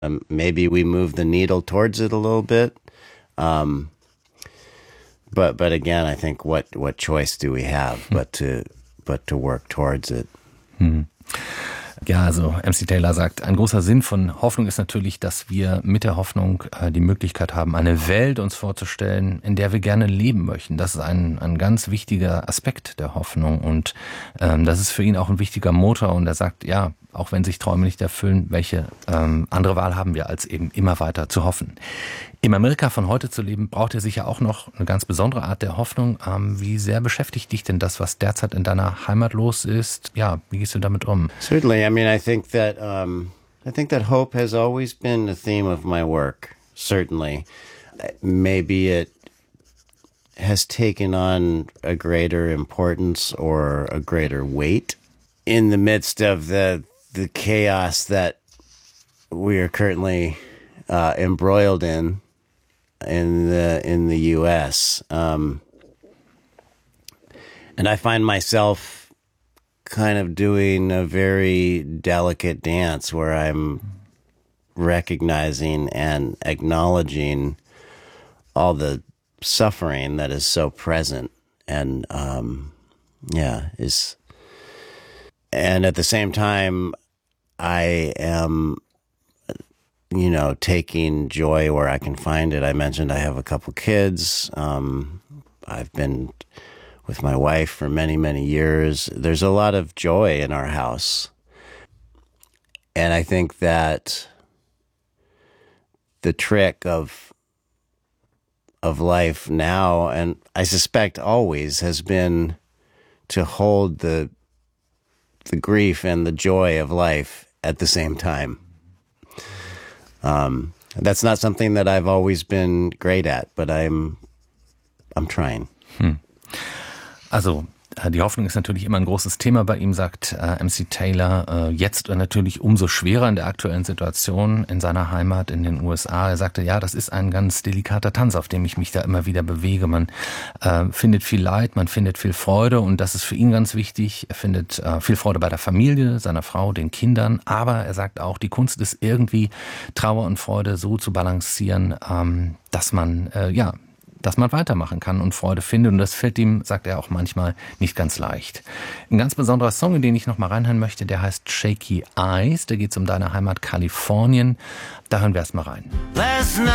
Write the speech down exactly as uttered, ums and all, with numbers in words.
Um, maybe we move the needle towards it a little bit. Um, but but again, I think what, what choice do we have but to but to work towards it? Hm. Ja, also M C Taylor sagt, ein großer Sinn von Hoffnung ist natürlich, dass wir mit der Hoffnung äh, die Möglichkeit haben, eine Welt uns vorzustellen, in der wir gerne leben möchten. Das ist ein, ein ganz wichtiger Aspekt der Hoffnung und ähm, das ist für ihn auch ein wichtiger Motor und er sagt, ja, auch wenn sich Träume nicht erfüllen, welche ähm, andere Wahl haben wir, als eben immer weiter zu hoffen. Im Amerika von heute zu leben, braucht er sicher auch noch eine ganz besondere Art der Hoffnung. Ähm, wie sehr beschäftigt dich denn das, was derzeit in deiner Heimat los ist? Ja, wie gehst du damit um? Certainly. I mean, I think that um, I think that hope has always been the theme of my work. Certainly, maybe it has taken on a greater importance or a greater weight in the midst of the the chaos that we are currently uh, embroiled in in the in the U S. Um, and I find myself kind of doing a very delicate dance where I'm recognizing and acknowledging all the suffering that is so present and um, yeah is and at the same time I am, you know, taking joy where I can find it. I mentioned I have a couple kids. Um, I've been with my wife for many, many years. There's a lot of joy in our house. And I think that the trick of of life now, and I suspect always, has been to hold the the grief and the joy of life at the same time. Um, that's not something that I've always been great at, but I'm, I'm trying. Hm. Also, die Hoffnung ist natürlich immer ein großes Thema bei ihm, sagt äh, M C Taylor. Äh, jetzt natürlich umso schwerer in der aktuellen Situation in seiner Heimat in den U S A. Er sagte, ja, das ist ein ganz delikater Tanz, auf dem ich mich da immer wieder bewege. Man äh, findet viel Leid, man findet viel Freude und das ist für ihn ganz wichtig. Er findet äh, viel Freude bei der Familie, seiner Frau, den Kindern. Aber er sagt auch, die Kunst ist irgendwie Trauer und Freude so zu balancieren, ähm, dass man, äh, ja, dass man weitermachen kann und Freude findet. Und das fällt ihm, sagt er auch manchmal, nicht ganz leicht. Ein ganz besonderer Song, in den ich noch mal reinhören möchte, der heißt Shaky Eyes. Da geht es um deine Heimat Kalifornien. Da hören wir erst mal rein.